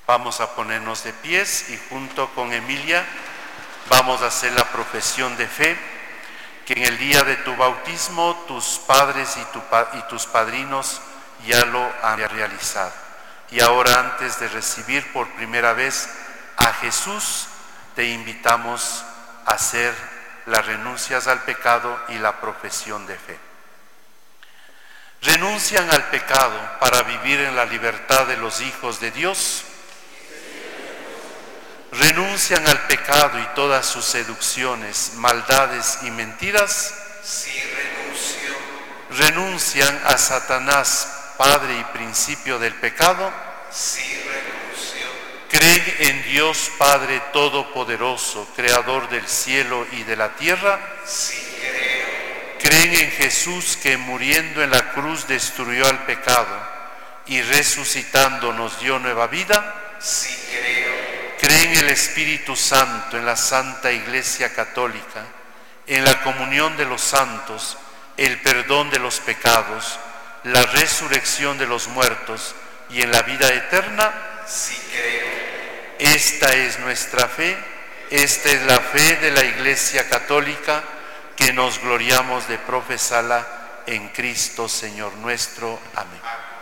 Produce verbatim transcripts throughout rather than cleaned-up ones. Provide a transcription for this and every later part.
Vamos a ponernos de pies y junto con Emilia vamos a hacer la profesión de fe, que en el día de tu bautismo tus padres y, tu, y tus padrinos ya lo han realizado. Y ahora, antes de recibir por primera vez a Jesús, te invitamos a hacer las renuncias al pecado y la profesión de fe. ¿Renuncian al pecado para vivir en la libertad de los hijos de Dios? ¿Renuncian al pecado y todas sus seducciones, maldades y mentiras? Sí, renuncio. ¿Renuncian a Satanás, padre y principio del pecado? Sí, renuncio. ¿Creen en Dios Padre Todopoderoso, Creador del cielo y de la tierra? Sí, creo. ¿Creen en Jesús, que muriendo en la cruz destruyó al pecado y resucitando nos dio nueva vida? Sí, creo. ¿Creen en el Espíritu Santo, en la Santa Iglesia Católica, en la comunión de los santos, el perdón de los pecados, la resurrección de los muertos y en la vida eterna? Sí, creo. Esta es nuestra fe, esta es la fe de la Iglesia Católica, que nos gloriamos de profesarla en Cristo Señor nuestro. Amén.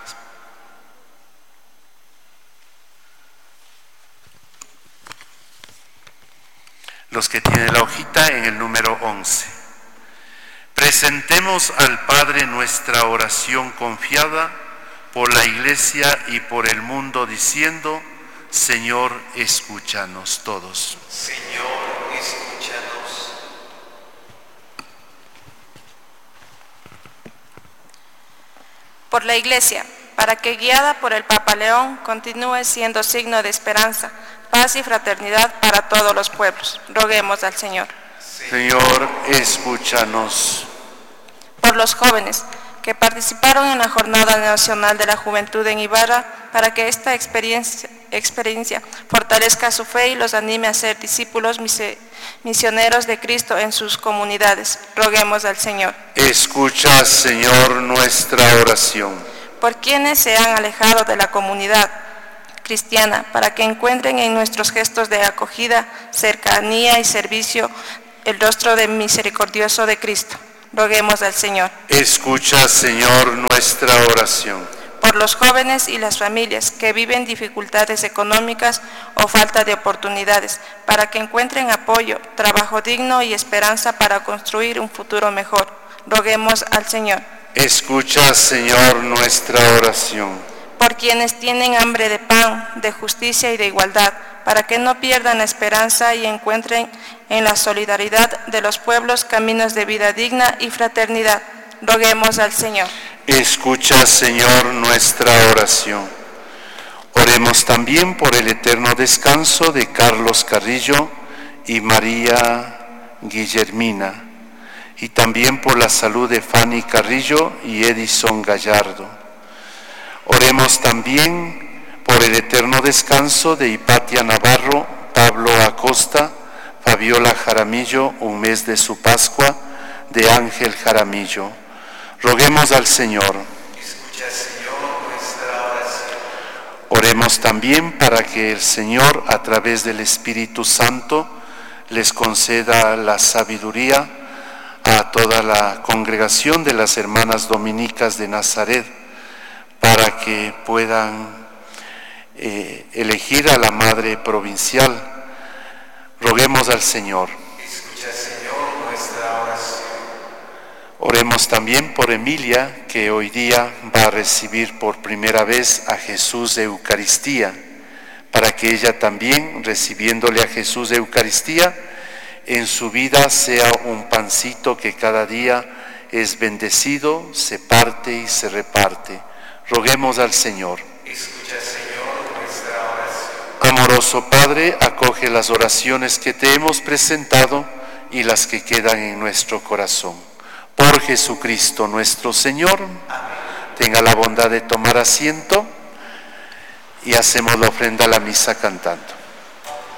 Los que tienen la hojita en el número once. Presentemos al Padre nuestra oración confiada por la Iglesia y por el mundo, diciendo: Señor, escúchanos todos. Señor, escúchanos. Por la Iglesia, para que, guiada por el Papa León, continúe siendo signo de esperanza, paz y fraternidad para todos los pueblos. Roguemos al Señor. Señor, escúchanos. Por los jóvenes que participaron en la Jornada Nacional de la Juventud en Ibarra, para que esta experiencia, experiencia fortalezca su fe y los anime a ser discípulos misioneros de Cristo en sus comunidades. Roguemos al Señor. Escucha, Señor, nuestra oración. Por quienes se han alejado de la comunidad cristiana, para que encuentren en nuestros gestos de acogida, cercanía y servicio el rostro de misericordioso de Cristo. Roguemos al Señor. Escucha, Señor, nuestra oración. Por los jóvenes y las familias que viven dificultades económicas o falta de oportunidades, para que encuentren apoyo, trabajo digno y esperanza para construir un futuro mejor. Roguemos al Señor. Escucha, Señor, nuestra oración. Por quienes tienen hambre de pan, de justicia y de igualdad, para que no pierdan la esperanza y encuentren en la solidaridad de los pueblos caminos de vida digna y fraternidad. Roguemos al Señor. Escucha, Señor, nuestra oración. Oremos también por el eterno descanso de Carlos Carrillo y María Guillermina, y también por la salud de Fanny Carrillo y Edison Gallardo. Oremos también por el eterno descanso de Hipatia Navarro, Pablo Acosta, Fabiola Jaramillo, un mes de su Pascua, de Ángel Jaramillo. Roguemos al Señor. Escucha, Señor, nuestra oración. Oremos también para que el Señor, a través del Espíritu Santo, les conceda la sabiduría a toda la congregación de las hermanas dominicas de Nazaret, para que puedan eh, elegir a la Madre Provincial. Roguemos al Señor. Escucha, Señor, nuestra oración. Oremos también por Emilia, que hoy día va a recibir por primera vez a Jesús de Eucaristía, para que ella también, recibiéndole a Jesús de Eucaristía, en su vida sea un pancito que cada día es bendecido, se parte y se reparte. Roguemos al Señor. Escucha, Señor, nuestra oración. Amoroso Padre, acoge las oraciones que te hemos presentado y las que quedan en nuestro corazón. Por Jesucristo nuestro Señor. Amén. Tenga la bondad de tomar asiento y hacemos la ofrenda a la misa cantando.